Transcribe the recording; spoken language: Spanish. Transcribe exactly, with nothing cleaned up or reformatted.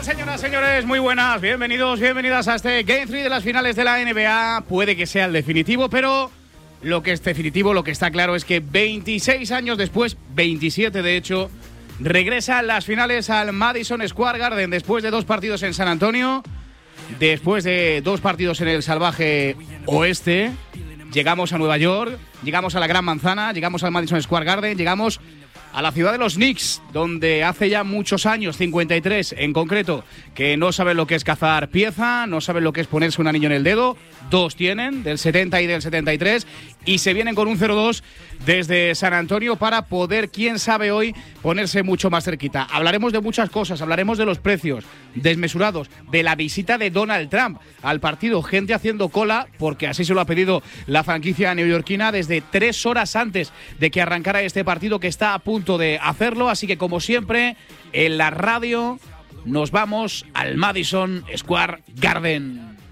Señoras, señores, muy buenas, bienvenidos, bienvenidas a este Game tres de las finales de la N B A. Puede que sea el definitivo, pero lo que es definitivo, lo que está claro es que veintiséis años después, veintisiete de hecho, regresan las finales al Madison Square Garden después de dos partidos en San Antonio, después de dos partidos en el salvaje oeste. Llegamos a Nueva York, llegamos a la Gran Manzana, llegamos al Madison Square Garden, llegamos a la ciudad de los Knicks, donde hace ya muchos años, cincuenta y tres en concreto, que no saben lo que es cazar pieza, no saben lo que es ponerse un anillo en el dedo. Dos tienen, del setenta y del setenta y tres, y se vienen con un cero dos desde San Antonio para poder, quién sabe hoy, ponerse mucho más cerquita. Hablaremos de muchas cosas, hablaremos de los precios desmesurados, de la visita de Donald Trump al partido, gente haciendo cola, porque así se lo ha pedido la franquicia neoyorquina desde tres horas antes de que arrancara este partido, que está a punto de hacerlo. Así que, como siempre, en la radio nos vamos al Madison Square Garden.